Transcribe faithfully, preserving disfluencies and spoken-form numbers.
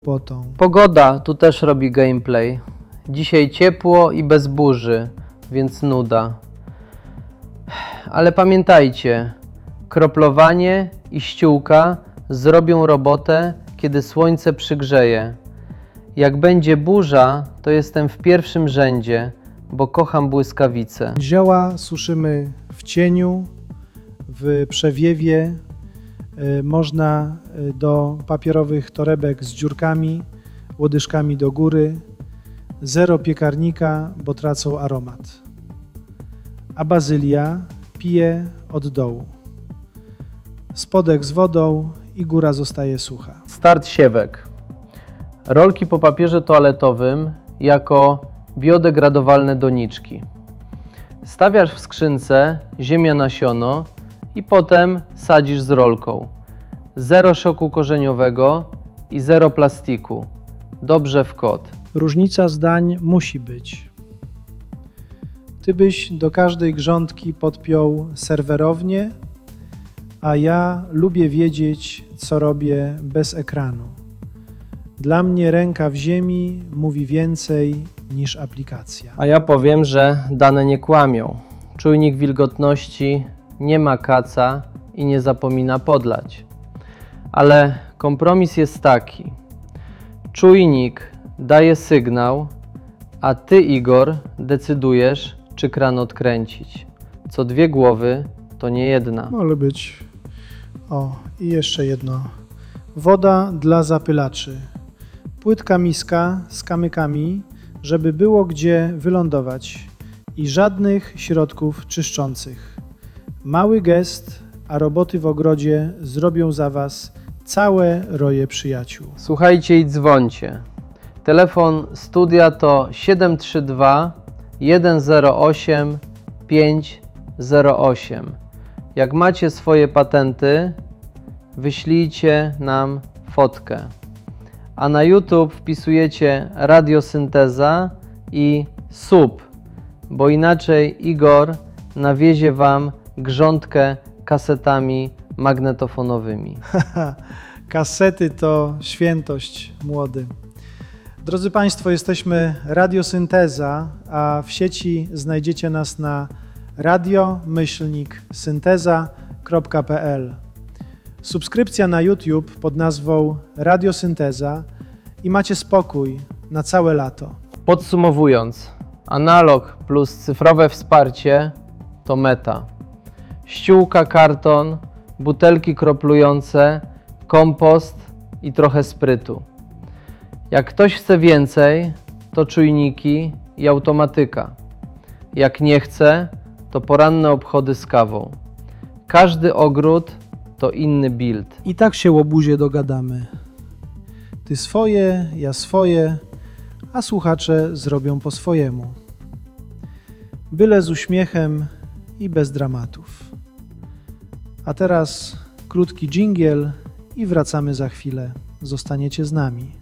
Potą. Pogoda tu też robi gameplay. Dzisiaj ciepło i bez burzy, więc nuda. Ale pamiętajcie, kroplowanie i ściółka zrobią robotę, kiedy słońce przygrzeje. Jak będzie burza, to jestem w pierwszym rzędzie, bo kocham błyskawice. Zioła suszymy w cieniu, w przewiewie. Można do papierowych torebek z dziurkami, łodyżkami do góry. Zero piekarnika, bo tracą aromat. A bazylia pije od dołu. Spodek z wodą i góra zostaje sucha. Start siewek. Rolki po papierze toaletowym jako biodegradowalne doniczki. Stawiasz w skrzynce ziemia nasiono i potem sadzisz z rolką. Zero szoku korzeniowego i zero plastiku. Dobrze w kot. Różnica zdań musi być. Ty byś do każdej grządki podpiął serwerownię, a ja lubię wiedzieć, co robię bez ekranu. Dla mnie ręka w ziemi mówi więcej niż aplikacja. A ja powiem, że dane nie kłamią. Czujnik wilgotności nie ma kaca i nie zapomina podlać. Ale kompromis jest taki. Czujnik daje sygnał, a ty, Igor, decydujesz, czy kran odkręcić. Co dwie głowy, to nie jedna. Może być. O, i jeszcze jedno. Woda dla zapylaczy. Płytka miska z kamykami, żeby było gdzie wylądować i żadnych środków czyszczących. Mały gest, a roboty w ogrodzie zrobią za was całe roje przyjaciół. Słuchajcie i dzwońcie. Telefon studia to siedem trzy dwa jeden zero osiem pięć zero osiem. Jak macie swoje patenty, wyślijcie nam fotkę. A na YouTube wpisujecie radiosynteza i sub, bo inaczej Igor nawiezie wam grządkę kasetami magnetofonowymi. Kasety to świętość, młody. Drodzy Państwo, jesteśmy Radiosynteza, a w sieci znajdziecie nas na radio myślnik synteza kropka p l. Subskrypcja na YouTube pod nazwą Radiosynteza i macie spokój na całe lato. Podsumowując, analog plus cyfrowe wsparcie to meta. Ściółka, karton, butelki kroplujące, kompost i trochę sprytu. Jak ktoś chce więcej, to czujniki i automatyka. Jak nie chce, to poranne obchody z kawą. Każdy ogród to inny build. I tak się, łobuzie, dogadamy. Ty swoje, ja swoje, a słuchacze zrobią po swojemu. Byle z uśmiechem i bez dramatów. A teraz krótki dżingiel i wracamy za chwilę. Zostaniecie z nami.